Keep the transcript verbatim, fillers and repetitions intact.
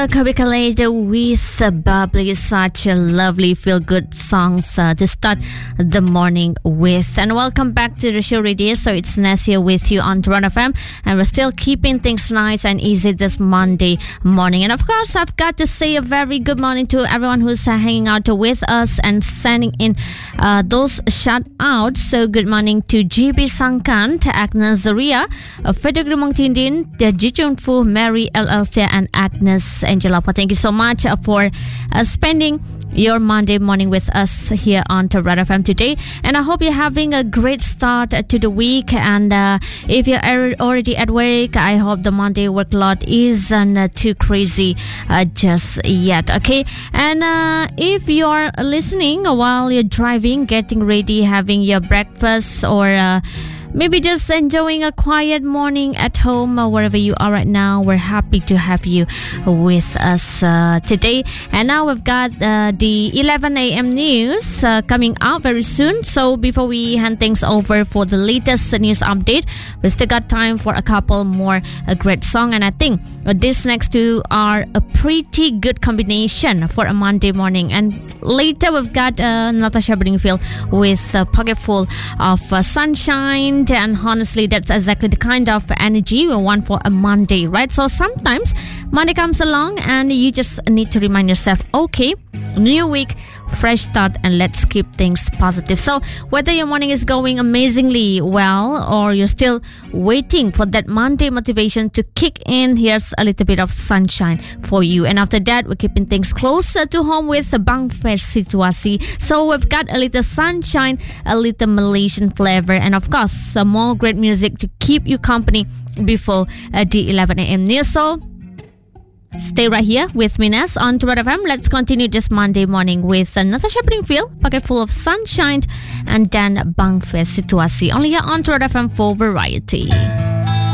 Kabika later with uh, Bubbly, such a lovely feel-good songs uh, to start the morning with. And welcome back to the show, Radio. So it's Ness here with you on Toronto F M, and we're still keeping things nice and easy this Monday morning. And of course, I've got to say a very good morning to everyone who's uh, hanging out with us and sending in uh, those shout-outs. So good morning to G B Sangkan, to Agnes Zaria, uh, Frederick Rumong Tindin, Jichun Fu, Mary L L T, and Agnes Angela. Thank you so much uh, for uh, spending your Monday morning with us here on Toronto F M today, and I hope you're having a great start uh, to the week. And uh, if you're already at work, I hope the Monday workload isn't uh, too crazy uh, just yet. Okay, and uh, if you're listening while you're driving, getting ready, having your breakfast, or uh, maybe just enjoying a quiet morning at home or wherever you are right now, we're happy to have you with us uh, today. And now we've got uh, the eleven a.m. news uh, coming out very soon. So before we hand things over for the latest news update, we still got time for a couple more uh, great songs. And I think uh, these next two are a pretty good combination for a Monday morning. And later we've got uh, Natasha Bedingfield with a pocketful of uh, sunshine. And honestly, that's exactly the kind of energy we want for a Monday, right? So sometimes Monday comes along and you just need to remind yourself, okay, new week, fresh start, and let's keep things positive. So whether your morning is going amazingly well or you're still waiting for that Monday motivation to kick in, here's a little bit of sunshine for you. And after that, we're keeping things closer to home with the Bang Fest Situasi. So we've got a little sunshine, a little Malaysian flavor, and of course some more great music to keep you company before uh, the eleven a.m. news. So stay right here with me, Ness, on Toronto F M. Let's continue this Monday morning with uh, Natasha Bedingfield, pocket full of sunshine, and then Bang Fest Situasi, only here on Toronto F M for variety.